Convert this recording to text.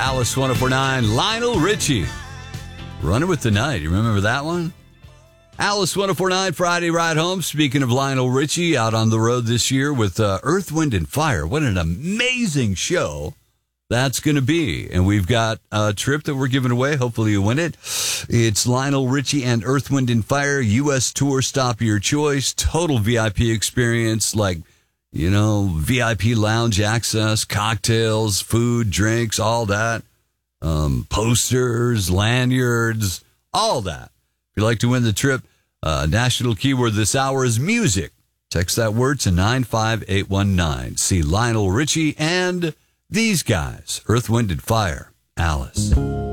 Alice 1049, Lionel Richie. Running with the Night. You remember that one? Alice 1049, Friday Ride Home. Speaking of Lionel Richie, out on the road this year with Earth, Wind, and Fire. What an amazing show that's going to be. And we've got a trip that we're giving away. Hopefully you win it. It's Lionel Richie and Earth, Wind, and Fire. U.S. tour, stop your choice. Total VIP experience, like, you know, VIP lounge access, cocktails, food, drinks, all that. Posters, lanyards, all that. If you'd like to win the trip, national keyword this hour is music. Text that word to 95819. See Lionel Richie and these guys, Earth, Wind, and Fire. Alice.